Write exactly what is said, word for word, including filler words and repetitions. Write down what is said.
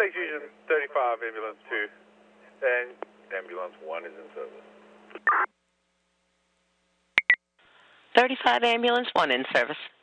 Lakes Region thirty-five, ambulance two, and ambulance one is in service. thirty-five, ambulance one in service.